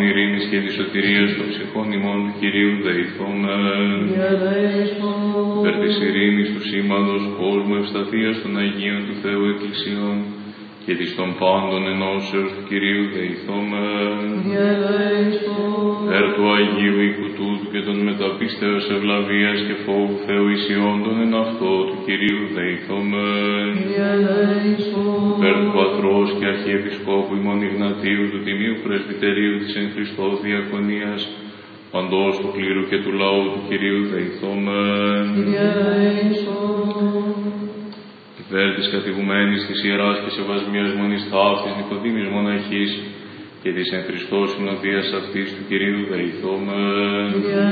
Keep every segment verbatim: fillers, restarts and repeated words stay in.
ειρήνης και της σωτηρίας των ψυχών ημών του Κυρίου δεηθόμεν. Υπέρ της ειρήνης του σήματος κόσμου ευσταθίας των Αγίων του Θεού Εκκλησιών και της των πάντων ενώσεως του Κυρίου δεηθόμεν. Υπέρ του Αγίου οίκου τούτου και των μεταπίστεως ευλαβίας και φόβου Θεού ισιών των εν αυτό του Κυρίου δεηθόμεν. Υπέρ του Πατρός και Αρχιεπισκόπου ημών Ιγνατίου του Τιμίου Πρεσβυτερίου της εν Χριστώ Διακονίας παντός του κλήρου και του λαού του Κυρίου δεηθόμεν. Υπέρ της κατηγουμένης της Ιεράς και Σεβασμίας Μονής Ταύτης Νικοδήμης Μοναχής και της εν Χριστώ συνοδείας αυτής του Κυρίου δεηθόμεν.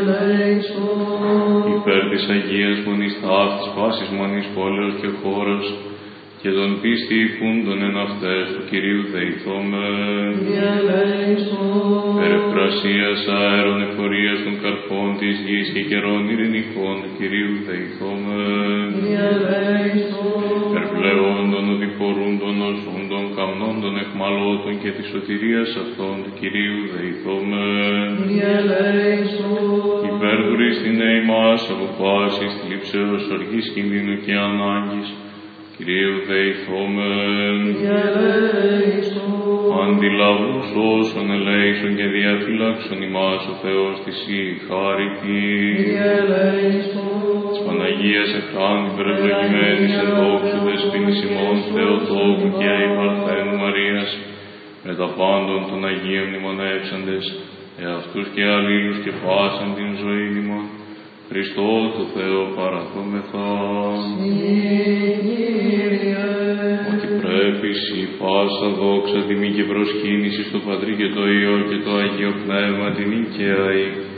Υπέρ της Αγίας Μονής Ταύτης πάσης μονής πόλεως και χώρας και των πίστη ηχούντων εν αυτές του Κυρίου δεηθόμεν. Υπέρ ευπρασίας αέρων εφορίας των καρπών της γης και καιρών ειρηνικών του Κυρίου δεηθόμεν. Υπέρ πλεόν των οδηπορούντων οσούντων καμνών των εχμαλώτων και της σωτηρίας αυτών του Κυρίου δεηθόμεν. Υπέρ δουρίστην ημάς από πάσης θλίψεως, οργής, κινδύνου και ανάγκης Κυρίου δεηθόμεν. Αντιλαβούς όσων ελέησον και διαφυλάξον ημάς ο Θεός της η χάρητη. Της Παναγίας Εχθάντη υπερευλογημένης εν δόξου δεσποίνης ημών Θεοτόκου και αϊπαρθένου Μαρίας με τα πάντων των Αγίων μνημονεύσαντες εαυτούς και αλλήλους και πάσαν την ζωή ημών Χριστό το Θεό παραδόμεθα. Ότι πρέπει σοι πάσα δόξα, τιμή και προσκύνηση στο Πατρί και το Υιό και το Αγίο Πνεύμα την οικαία